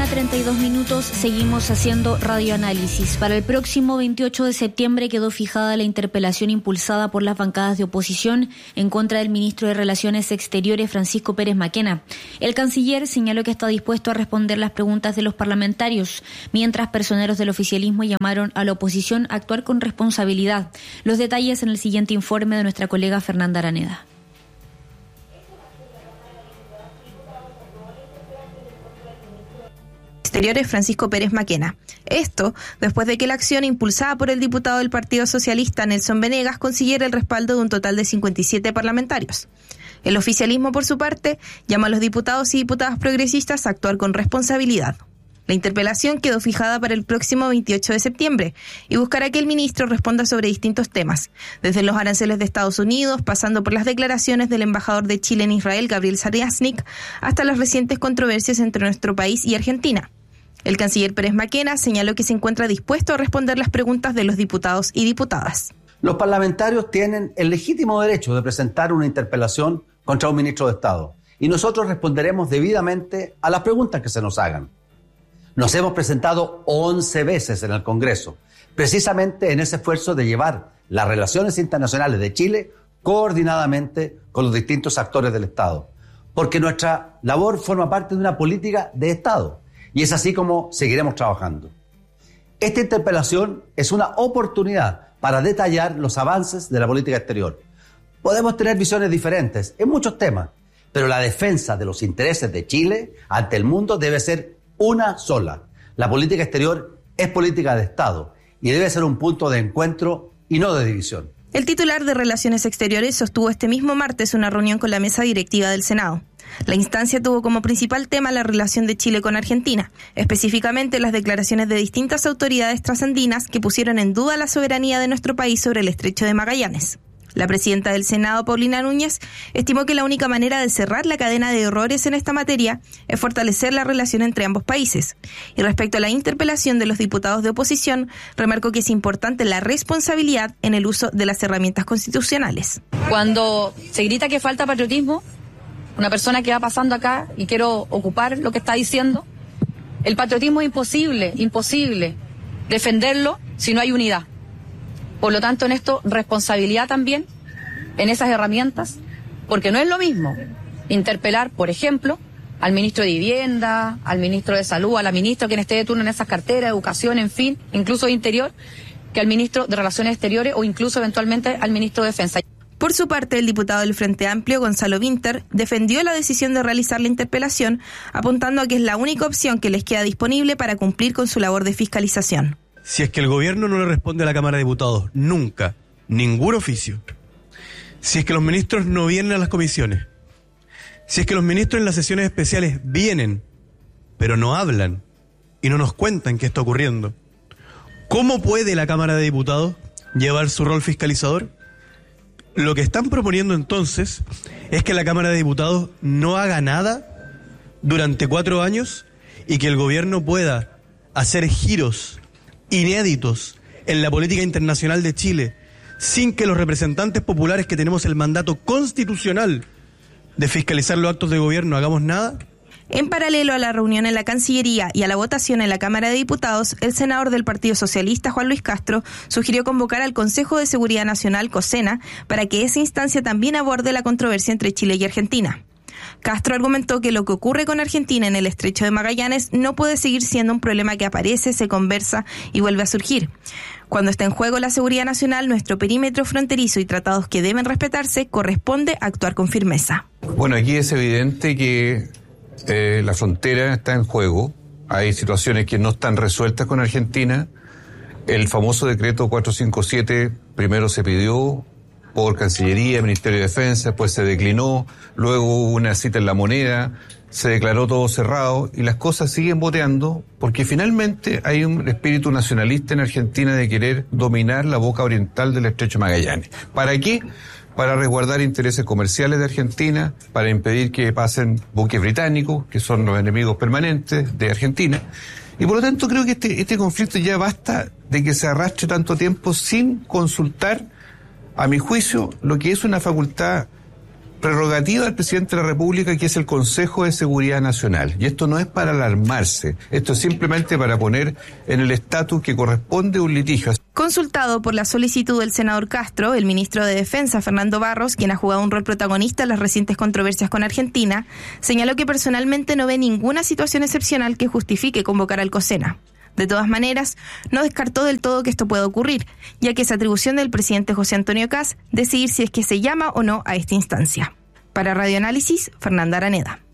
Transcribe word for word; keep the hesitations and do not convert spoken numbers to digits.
treinta y dos minutos, seguimos haciendo radioanálisis. Para el próximo veintiocho de septiembre quedó fijada la interpelación impulsada por las bancadas de oposición en contra del ministro de Relaciones Exteriores, Francisco Pérez Maquena. El canciller señaló que está dispuesto a responder las preguntas de los parlamentarios, mientras personeros del oficialismo llamaron a la oposición a actuar con responsabilidad. Los detalles en el siguiente informe de nuestra colega Fernanda Araneda. Exteriores Francisco Pérez Maquena. Esto después de que la acción impulsada por el diputado del Partido Socialista Nelson Venegas consiguiera el respaldo de un total de cincuenta y siete parlamentarios. El oficialismo, por su parte, llama a los diputados y diputadas progresistas a actuar con responsabilidad. La interpelación quedó fijada para el próximo veintiocho de septiembre y buscará que el ministro responda sobre distintos temas, desde los aranceles de Estados Unidos, pasando por las declaraciones del embajador de Chile en Israel, Gabriel Sariasnik, hasta las recientes controversias entre nuestro país y Argentina. El canciller Pérez Maquena señaló que se encuentra dispuesto a responder las preguntas de los diputados y diputadas. Los parlamentarios tienen el legítimo derecho de presentar una interpelación contra un ministro de Estado y nosotros responderemos debidamente a las preguntas que se nos hagan. Nos hemos presentado once veces en el Congreso, precisamente en ese esfuerzo de llevar las relaciones internacionales de Chile coordinadamente con los distintos actores del Estado, porque nuestra labor forma parte de una política de Estado. Y es así como seguiremos trabajando. Esta interpelación es una oportunidad para detallar los avances de la política exterior. Podemos tener visiones diferentes en muchos temas, pero la defensa de los intereses de Chile ante el mundo debe ser una sola. La política exterior es política de Estado y debe ser un punto de encuentro y no de división. El titular de Relaciones Exteriores sostuvo este mismo martes una reunión con la mesa directiva del Senado. La instancia tuvo como principal tema la relación de Chile con Argentina, específicamente las declaraciones de distintas autoridades trasandinas que pusieron en duda la soberanía de nuestro país sobre el estrecho de Magallanes. La presidenta del Senado, Paulina Núñez, estimó que la única manera de cerrar la cadena de errores en esta materia es fortalecer la relación entre ambos países. Y respecto a la interpelación de los diputados de oposición, remarcó que es importante la responsabilidad en el uso de las herramientas constitucionales. Cuando se grita que falta patriotismo, una persona que va pasando acá y quiero ocupar lo que está diciendo, el patriotismo es imposible, imposible defenderlo si no hay unidad. Por lo tanto, en esto, responsabilidad también en esas herramientas, porque no es lo mismo interpelar, por ejemplo, al ministro de Vivienda, al ministro de Salud, a la ministra quien esté de turno en esas carteras, educación, en fin, incluso de Interior, que al ministro de Relaciones Exteriores o incluso eventualmente al ministro de Defensa. Por su parte, el diputado del Frente Amplio, Gonzalo Winter, defendió la decisión de realizar la interpelación, apuntando a que es la única opción que les queda disponible para cumplir con su labor de fiscalización. Si es que el gobierno no le responde a la Cámara de Diputados, nunca, ningún oficio. Si es que los ministros no vienen a las comisiones. Si es que los ministros en las sesiones especiales vienen, pero no hablan y no nos cuentan qué está ocurriendo. ¿Cómo puede la Cámara de Diputados llevar su rol fiscalizador? Lo que están proponiendo entonces es que la Cámara de Diputados no haga nada durante cuatro años y que el gobierno pueda hacer giros inéditos en la política internacional de Chile sin que los representantes populares que tenemos el mandato constitucional de fiscalizar los actos de gobierno hagamos nada. En paralelo a la reunión en la Cancillería y a la votación en la Cámara de Diputados, el senador del Partido Socialista, Juan Luis Castro, sugirió convocar al Consejo de Seguridad Nacional, COSENA, para que esa instancia también aborde la controversia entre Chile y Argentina. Castro argumentó que lo que ocurre con Argentina en el estrecho de Magallanes no puede seguir siendo un problema que aparece, se conversa y vuelve a surgir. Cuando está en juego la seguridad nacional, nuestro perímetro fronterizo y tratados que deben respetarse, corresponde actuar con firmeza. Bueno, aquí es evidente que eh, la frontera está en juego. Hay situaciones que no están resueltas con Argentina. El famoso decreto cuatrocientos cincuenta y siete primero se pidió por Cancillería, Ministerio de Defensa, después se declinó, luego hubo una cita en La Moneda, se declaró todo cerrado y las cosas siguen boteando porque finalmente hay un espíritu nacionalista en Argentina de querer dominar la boca oriental del estrecho de Magallanes. ¿Para qué? Para resguardar intereses comerciales de Argentina, para impedir que pasen buques británicos, que son los enemigos permanentes de Argentina. Y por lo tanto creo que este, este conflicto ya basta de que se arrastre tanto tiempo sin consultar, a mi juicio, lo que es una facultad prerrogativa del presidente de la República, que es el Consejo de Seguridad Nacional. Y esto no es para alarmarse, esto es simplemente para poner en el estatus que corresponde un litigio. Consultado por la solicitud del senador Castro, el ministro de Defensa, Fernando Barros, quien ha jugado un rol protagonista en las recientes controversias con Argentina, señaló que personalmente no ve ninguna situación excepcional que justifique convocar al COSENA. De todas maneras, no descartó del todo que esto pueda ocurrir, ya que es atribución del presidente José Antonio Kast decidir si es que se llama o no a esta instancia. Para Radio Análisis, Fernanda Araneda.